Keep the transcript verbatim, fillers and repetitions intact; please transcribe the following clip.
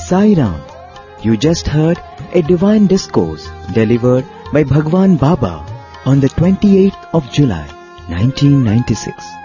Sai Ram. You just heard a divine discourse delivered by Bhagwan Baba on the twenty-eighth of July, nineteen ninety-six.